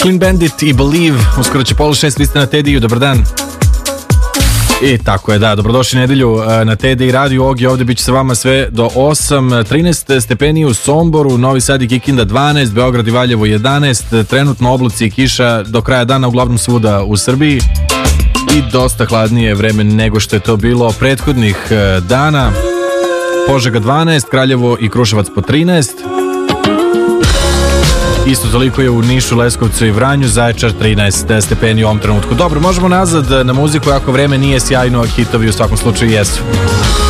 Clean Bandit i Believe, uskoro će 5:30, vi ste na Tediju, dobar dan. I tako je, da, dobrodošli nedelju na Tedej radiju. Ogi ovdje bit će sa vama sve do 8. 13 stepeni u Somboru, Novi Sad i Kikinda 12, Beograd i Valjevo 11, trenutno oblaci i kiša do kraja dana uglavnom svuda u Srbiji i dosta hladnije vreme nego što je to bilo prethodnih dana. Požega 12, Kraljevo i Kruševac po 13. Isto toliko je u Nišu, Leskovcu i Vranju, Zaječar 13 stepeni u ovom trenutku. Dobro, možemo nazad na muziku, ako vreme nije sjajno, hitovi u svakom slučaju jesu.